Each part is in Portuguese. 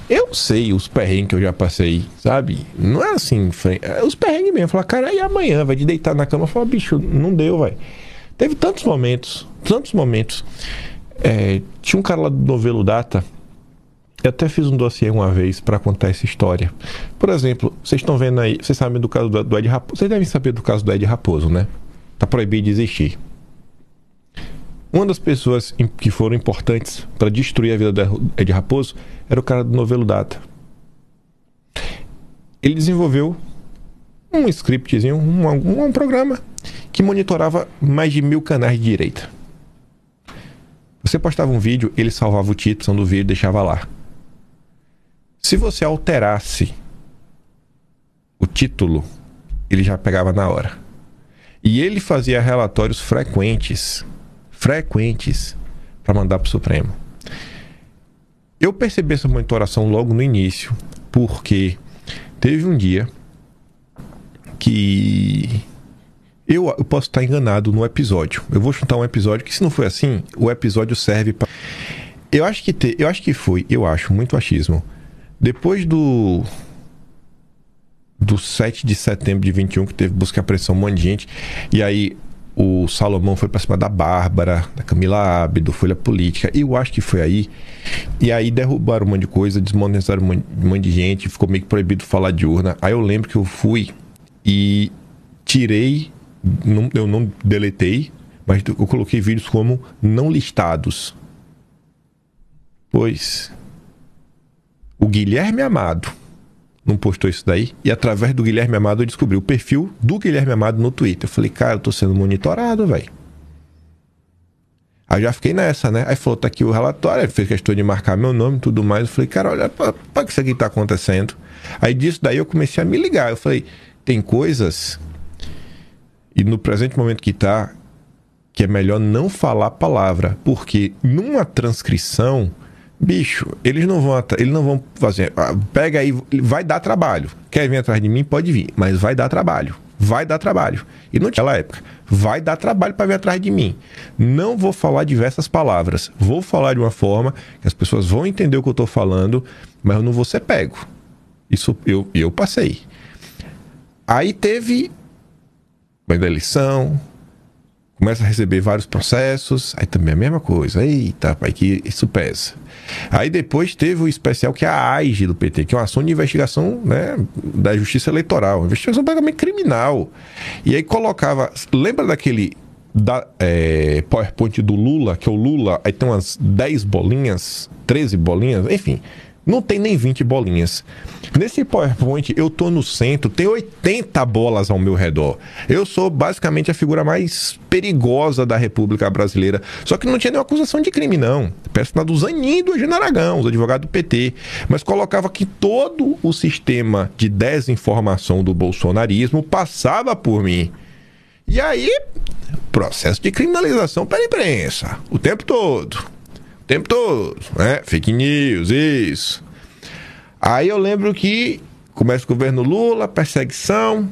Eu sei os perrengues que eu já passei, sabe? Não é assim, é os perrengues mesmo. Falar, cara, e amanhã, vai de deitar na cama? Falar, bicho, não deu, vai. Teve tantos momentos, tantos momentos. Tinha um cara lá do Novelo Data. Eu até fiz um dossiê uma vez para contar essa história. Por exemplo, vocês estão vendo aí, vocês sabem do caso do Ed Raposo. Vocês devem saber do caso do Ed Raposo, né? Tá proibido de existir. Uma das pessoas que foram importantes para destruir a vida do Ed Raposo era o cara do Novelo Data. Ele desenvolveu um scriptzinho, um programa que monitorava mais de 1000 canais de direita. Você postava um vídeo, ele salvava o título do vídeo e deixava lá. Se você alterasse o título, ele já pegava na hora. E ele fazia relatórios frequentes para mandar para o Supremo. Eu percebi essa monitoração logo no início, porque teve um dia que eu posso estar enganado no episódio. Eu vou chutar um episódio que, se não foi assim, o episódio serve para... Eu acho muito achismo. Depois do 7 de setembro de 21, que teve busca e apreensão um monte de gente, e aí o Salomão foi pra cima da Bárbara, da Camila Abdo, Folha Política, eu acho que foi aí, e aí derrubaram um monte de coisa, desmonetizaram um monte de gente, ficou meio que proibido falar de urna. Aí eu lembro que eu fui e tirei, eu não deletei, mas eu coloquei vídeos como não listados. Pois o Guilherme Amado não postou isso daí, e através do Guilherme Amado eu descobri o perfil do Guilherme Amado no Twitter. Eu falei, cara, eu tô sendo monitorado, velho. Aí já fiquei nessa, né? Aí falou, tá aqui o relatório, ele fez questão de marcar meu nome e tudo mais. Eu falei, cara, olha pra que isso aqui tá acontecendo. Aí disso daí eu comecei a me ligar. Eu falei, tem coisas, e no presente momento que tá, que é melhor não falar a palavra, porque numa transcrição, bicho, eles não vão fazer. Pega aí, vai dar trabalho. Quer vir atrás de mim? Pode vir, mas vai dar trabalho. Vai dar trabalho. E não tinha naquela época. Vai dar trabalho para vir atrás de mim. Não vou falar diversas palavras. Vou falar de uma forma que as pessoas vão entender o que eu estou falando, mas eu não vou ser pego. Isso eu passei. Aí teve da eleição, começa a receber vários processos, aí também a mesma coisa. Eita, pai, que isso pesa. Aí depois teve o especial que é a AIGE do PT, que é uma ação de investigação, né, da Justiça Eleitoral, investigação basicamente criminal. E aí colocava, lembra daquele PowerPoint do Lula, que é o Lula, aí tem umas 10 bolinhas, 13 bolinhas, enfim, não tem nem 20 bolinhas. Nesse PowerPoint, eu tô no centro, tem 80 bolas ao meu redor. Eu sou basicamente a figura mais perigosa da República Brasileira. Só que não tinha nenhuma acusação de crime, não. Personal do Zanin e do Eugênio Aragão, os advogados do PT. Mas colocava que todo o sistema de desinformação do bolsonarismo passava por mim. E aí, processo de criminalização pela imprensa. O tempo todo, né? Fake news, isso. Aí eu lembro que começa o governo Lula, perseguição.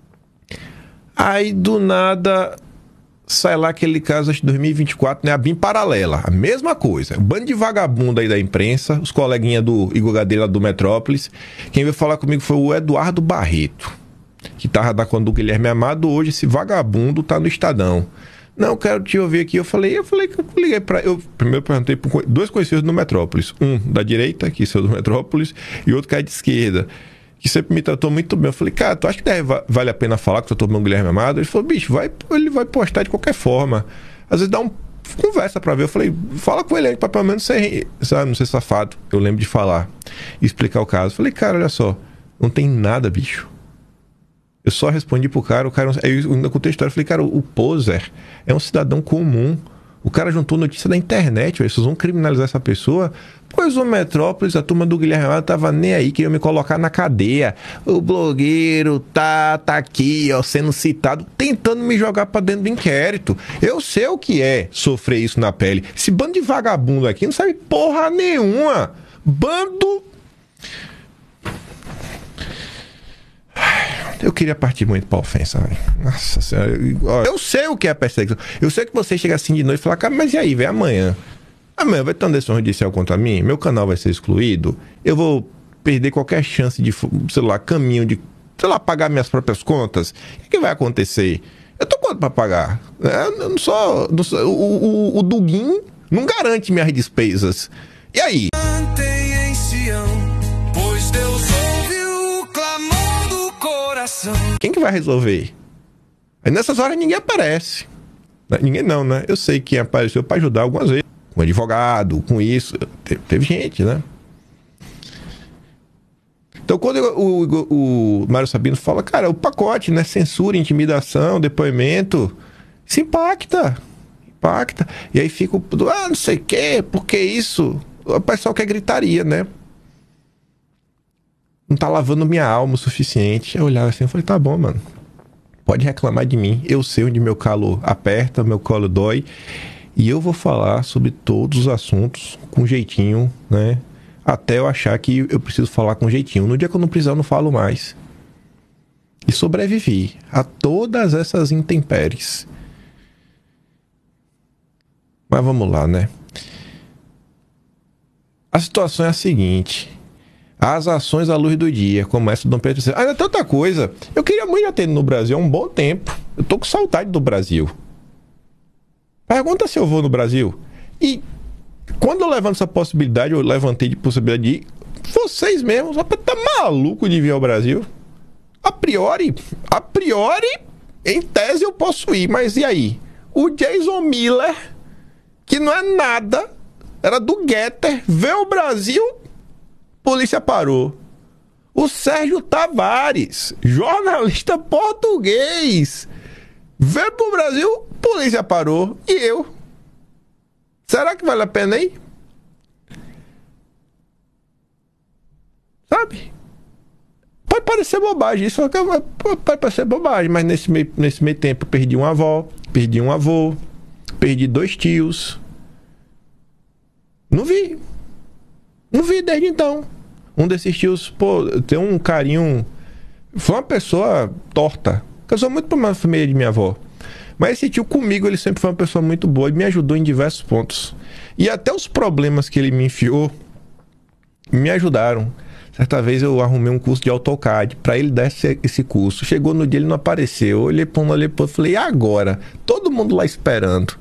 Aí do nada sai lá aquele caso de 2024, né? A BIM paralela, a mesma coisa. Um bando de vagabundo aí da imprensa, os coleguinhas do Igor Gadelha do Metrópolis. Quem veio falar comigo foi o Eduardo Barreto, que tava da conta do Guilherme Amado. Hoje esse vagabundo tá no Estadão. Não, quero te ouvir aqui. Eu falei que eu liguei pra... Eu primeiro perguntei por dois conhecidos do Metrópolis. Um da direita, que sou do Metrópolis, e outro que é de esquerda, que sempre me tratou muito bem. Eu falei, cara, tu acha que vale a pena falar que eu tô tomando Guilherme Amado? Ele falou, bicho, ele vai postar de qualquer forma. Às vezes dá conversa pra ver. Eu falei, fala com ele aí, pra pelo menos ser, sabe, não ser safado. Eu lembro de falar e explicar o caso. Eu falei, cara, olha só, não tem nada, bicho. Eu só respondi pro cara, aí eu ainda contei a história, eu falei, cara, o poser é um cidadão comum. O cara juntou notícia da internet, vocês vão criminalizar essa pessoa? Pois o Metrópolis, a turma do Guilherme Amado tava nem aí, queria me colocar na cadeia. O blogueiro tá aqui, ó, sendo citado, tentando me jogar pra dentro do inquérito. Eu sei o que é sofrer isso na pele. Esse bando de vagabundo aqui não sabe porra nenhuma. Bando... Eu queria partir muito pra ofensa, velho. Nossa senhora. Eu sei o que é perseguição. Eu sei que você chega assim de noite e fala, cara, mas e aí, velho, amanhã? Amanhã vai ter uma decisão judicial contra mim, meu canal vai ser excluído, eu vou perder qualquer chance de, sei lá, caminho de, sei lá, pagar minhas próprias contas. O que vai acontecer? Eu tô quanto pra pagar? Eu não sou, o Dugin não garante minhas despesas. E aí? Mantém em Sião, pois Deus ouve o clamor do coração. Quem que vai resolver? Aí nessas horas ninguém aparece. Ninguém não, né? Eu sei quem apareceu pra ajudar algumas vezes. Com advogado, com isso. Teve gente, né? Então, quando o Mário Sabino fala, cara, o pacote, né? Censura, intimidação, depoimento, isso impacta. Impacta. E aí fica não sei o quê, por que isso? O pessoal quer gritaria, né? Não tá lavando minha alma o suficiente. Eu olhava assim e falei, tá bom, mano. Pode reclamar de mim. Eu sei onde meu calo aperta, meu colo dói. E eu vou falar sobre todos os assuntos com jeitinho, né? Até eu achar que eu preciso falar com jeitinho. No dia que eu não precisar, eu não falo mais. E sobrevivi a todas essas intempéries. Mas vamos lá, né? A situação é a seguinte. As ações à luz do dia, como essa do Dom Pedro III. Ainda tem outra coisa. Eu queria muito já ter ido no Brasil há um bom tempo. Eu tô com saudade do Brasil. Pergunta se eu vou no Brasil. E quando eu levanto essa possibilidade, eu levantei de possibilidade de ir, vocês mesmos, tá maluco de vir ao Brasil? A priori, em tese eu posso ir, mas e aí? O Jason Miller, que não é nada, era do Getter, veio ao Brasil, polícia parou. O Sérgio Tavares, jornalista português, veio pro Brasil, polícia parou. E eu? Será que vale a pena ir? Sabe? Pode parecer bobagem, isso pode parecer bobagem, mas nesse meio tempo eu perdi uma avó, perdi um avô, perdi 2 tios. Não vi desde então. Um desses tios, pô, tem um carinho. Foi uma pessoa torta. Eu sou muito pra família de minha avó. Mas esse tio comigo, ele sempre foi uma pessoa muito boa e me ajudou em diversos pontos. E até os problemas que ele me enfiou me ajudaram. Certa vez eu arrumei um curso de AutoCAD para ele dar esse curso. Chegou no dia, ele não apareceu. Eu olhei para um, olhei para outro, falei, e agora? Todo mundo lá esperando.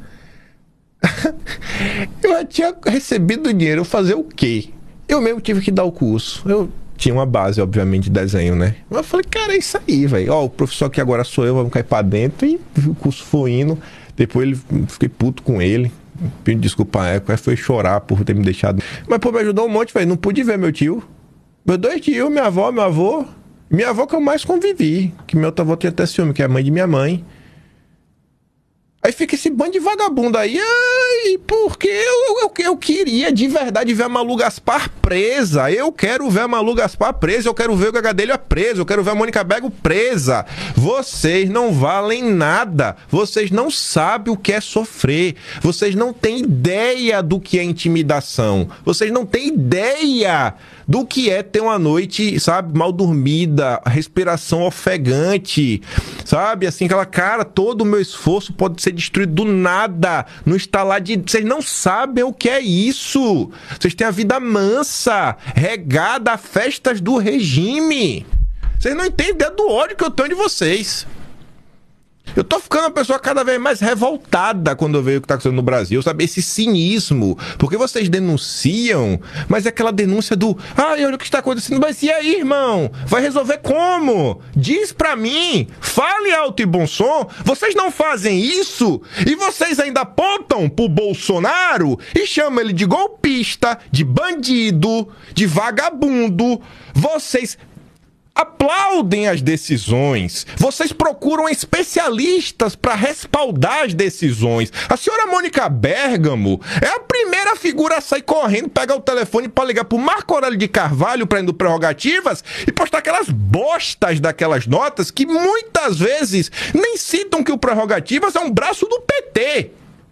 Eu já tinha recebido o dinheiro, eu fazer o quê? Eu mesmo tive que dar o curso. Eu tinha uma base, obviamente, de desenho, né? Mas eu falei, cara, é isso aí, velho. Ó, o professor que agora sou eu, vamos cair pra dentro. E o curso foi indo. Depois fiquei puto com ele. Pedi desculpa à época, foi chorar por ter me deixado. Mas, pô, me ajudou um monte, velho. Não pude ver meu tio. Meus 2 tios, minha avó, meu avô. Minha avó que eu mais convivi. Que meu outro avô tinha até ciúme, que é a mãe de minha mãe. Aí fica esse bando de vagabundo aí. Ai, porque eu queria de verdade ver a Malu Gaspar presa. Eu quero ver a Malu Gaspar presa. Eu quero ver o Gadelha preso. Eu quero ver a Mônica Bergo presa. Vocês não valem nada. Vocês não sabem o que é sofrer. Vocês não têm ideia do que é intimidação. Vocês não têm ideia do que é ter uma noite, sabe, mal dormida, respiração ofegante, sabe, assim, aquela cara, todo o meu esforço pode ser destruído do nada, no estalar de... Vocês não sabem o que é isso. Vocês têm a vida mansa, regada a festas do regime. Vocês não entendem ideia do ódio que eu tenho de vocês. Eu tô ficando uma pessoa cada vez mais revoltada quando eu vejo o que tá acontecendo no Brasil, sabe? Esse cinismo. Porque vocês denunciam, mas é aquela denúncia do... olha o que está acontecendo. Mas e aí, irmão? Vai resolver como? Diz pra mim. Fale alto e bom som. Vocês não fazem isso? E vocês ainda apontam pro Bolsonaro e chamam ele de golpista, de bandido, de vagabundo. Vocês... aplaudem as decisões. Vocês procuram especialistas para respaldar as decisões. A senhora Mônica Bergamo é a primeira figura a sair correndo, pegar o telefone para ligar pro Marco Aurélio de Carvalho para ir no Prerrogativas e postar aquelas bostas daquelas notas que muitas vezes nem citam que o Prerrogativas é um braço do PT.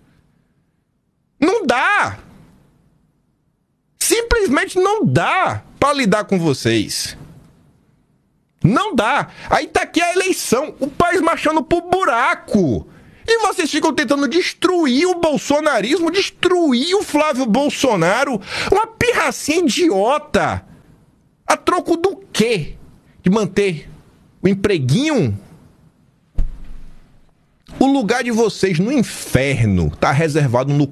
Não dá. Simplesmente não dá para lidar com vocês. Não dá. Aí tá aqui a eleição. O país marchando pro buraco. E vocês ficam tentando destruir o bolsonarismo, destruir o Flávio Bolsonaro. Uma pirracinha idiota. A troco do quê? De manter o empreguinho? O lugar de vocês no inferno tá reservado no